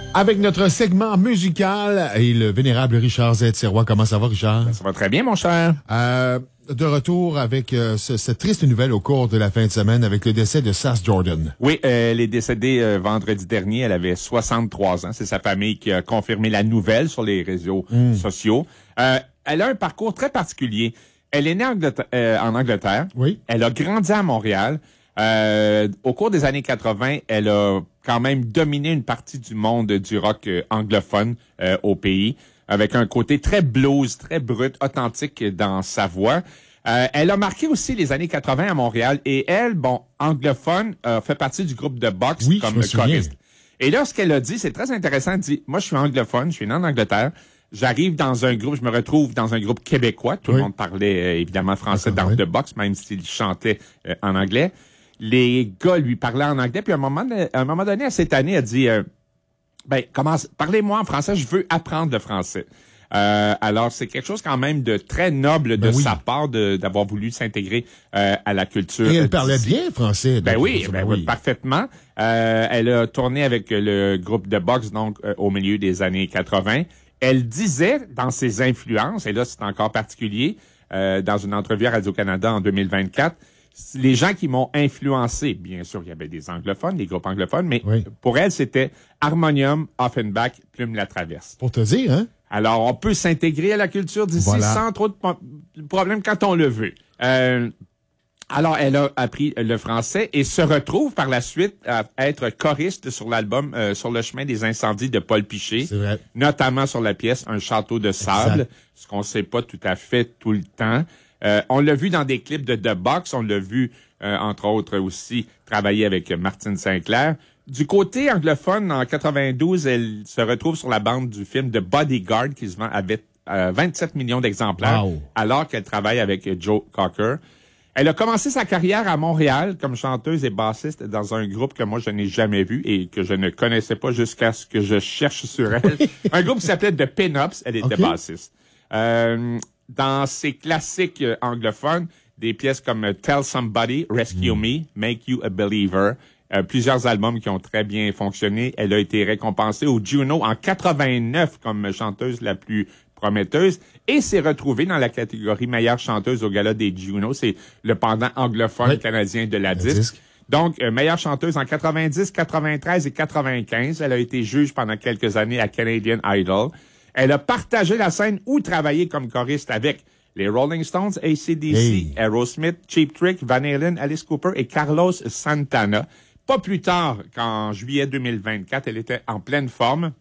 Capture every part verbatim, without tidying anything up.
Avec notre segment musical et le vénérable Richard Z-Sirois. Comment ça va, Richard? Ça va très bien, mon cher. Euh, de retour avec euh, ce, cette triste nouvelle au cours de la fin de semaine avec le décès de Sass Jordan. Oui, euh, elle est décédée euh, vendredi dernier. Elle avait soixante-trois ans. C'est sa famille qui a confirmé la nouvelle sur les réseaux mm. sociaux. Euh, elle a un parcours très particulier. Elle est née en Angleterre. Euh, en Angleterre. Oui. Elle a grandi à Montréal. Euh, au cours des années quatre-vingts, elle a quand même dominé une partie du monde du rock euh, anglophone euh, au pays, avec un côté très blues, très brut, authentique dans sa voix. Euh, elle a marqué aussi les années quatre-vingts à Montréal et elle, bon, anglophone, euh, fait partie du groupe de boxe oui, comme choriste. Et là, ce qu'elle a dit, c'est très intéressant, elle dit, moi je suis anglophone, je suis né en Angleterre, j'arrive dans un groupe, je me retrouve dans un groupe québécois, tout oui. le monde parlait euh, évidemment français dans oui. de boxe, même s'il chantait euh, en anglais. Les gars lui parlaient en anglais, puis à un moment, à un moment donné, à cette année, elle dit, euh, ben, commence, parlez-moi en français, je veux apprendre le français. Euh, alors, c'est quelque chose quand même de très noble de ben oui. sa part de, d'avoir voulu s'intégrer euh, à la culture. Et elle parlait bien français. Ben oui, ben oui, parfaitement. Euh, elle a tourné avec le groupe de boxe, donc, euh, au milieu des années quatre-vingts. Elle disait, dans ses influences, et là, c'est encore particulier, euh, dans une entrevue à Radio-Canada en deux mille vingt-quatre, les gens qui m'ont influencé, bien sûr, il y avait des anglophones, des groupes anglophones, mais oui. pour elle, c'était Harmonium, Offenbach, Plume la Traverse. Pour te dire, hein? Alors, on peut s'intégrer à la culture d'ici voilà. sans trop de problèmes quand on le veut. Euh, alors, elle a appris le français et se retrouve par la suite à être choriste sur l'album euh, Sur le chemin des incendies de Paul Piché, c'est vrai. Notamment sur la pièce Un château de sable, exact. Ce qu'on sait pas tout à fait tout le temps. Euh, on l'a vu dans des clips de The Box, on l'a vu, euh, entre autres aussi, travailler avec Martine Sinclair. Du côté anglophone, en quatre-vingt-douze, elle se retrouve sur la bande du film The Bodyguard qui se vend à euh, vingt-sept millions d'exemplaires, wow. alors qu'elle travaille avec Joe Cocker. Elle a commencé sa carrière à Montréal comme chanteuse et bassiste dans un groupe que moi je n'ai jamais vu et que je ne connaissais pas jusqu'à ce que je cherche sur elle. Un groupe qui s'appelait The Pin-Ups, elle était okay. bassiste. Euh, Dans ses classiques euh, anglophones, des pièces comme euh, Tell Somebody, Rescue mm. Me, Make You a Believer, euh, plusieurs albums qui ont très bien fonctionné. Elle a été récompensée au Juno en quatre-vingt-neuf comme chanteuse la plus prometteuse et s'est retrouvée dans la catégorie meilleure chanteuse au gala des Juno. C'est le pendant anglophone oui. canadien de la, la disque. disque. Donc, euh, meilleure chanteuse en quatre-vingt-dix, quatre-vingt-treize et quatre-vingt-quinze. Elle a été juge pendant quelques années à Canadian Idol. Elle a partagé la scène ou travaillé comme choriste avec les Rolling Stones, A C D C, hey. Aerosmith, Cheap Trick, Van Halen, Alice Cooper et Carlos Santana. Pas plus tard qu'en juillet deux mille vingt-quatre, elle était en pleine forme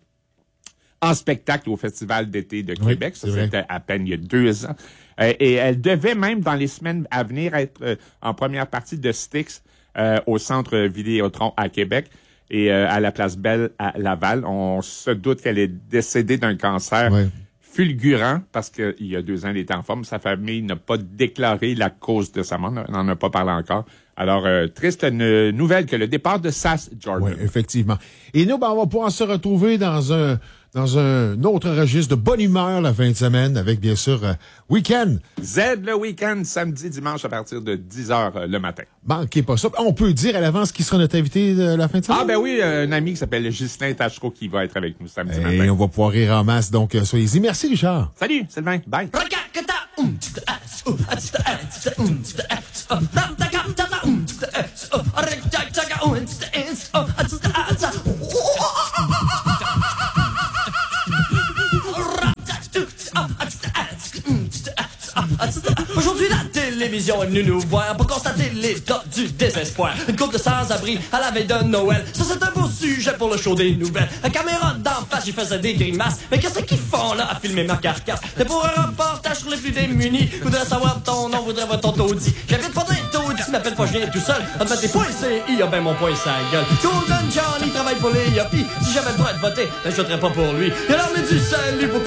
en spectacle au Festival d'été de Québec. Oui, ça, c'était à peine il y a deux ans. Euh, et elle devait même, dans les semaines à venir, être euh, en première partie de Styx euh, au Centre Vidéotron à Québec. Et euh, à la Place Belle à Laval, on se doute qu'elle est décédée d'un cancer ouais. fulgurant parce qu'il y a deux ans, elle était en forme. Sa famille n'a pas déclaré la cause de sa mort, on n'en a pas parlé encore. Alors, euh, triste n- nouvelle que le départ de Sass Jordan. Oui, effectivement. Et nous, ben, on va pouvoir se retrouver dans un dans un autre registre de bonne humeur la fin de semaine avec, bien sûr, euh, Week-end. Z le Week-end, samedi, dimanche à partir de dix heures euh, le matin. Manquez pas ça. On peut dire à l'avance qui sera notre invité de la fin de semaine? Ah ben oui, euh, un ami qui s'appelle Ghislain Tachereau qui va être avec nous samedi Et matin. Et on va pouvoir rire en masse, donc euh, soyez-y. Merci, Richard. Salut, Sylvain. Bye. Aujourd'hui, la télévision est venue nous voir pour constater l'état du désespoir. Une couple de sans-abri à la veille de Noël. Ça, c'est un beau sujet pour le show des nouvelles. La caméra d'en face, j'y faisais des grimaces. Mais qu'est-ce qu'ils font là à filmer ma carcasse? C'est pour un reportage sur les plus démunis. Voudrais savoir ton nom, voudrais voir ton taudis. J'habite pas d'un taudis, m'appelle pas, je viens tout seul. On te met des points C I, a ben mon point sa gueule. Golden Johnny travaille pour les yuppies. Si j'avais le droit de voter, ben je voterais pas pour lui. Il a l'armée du salut pour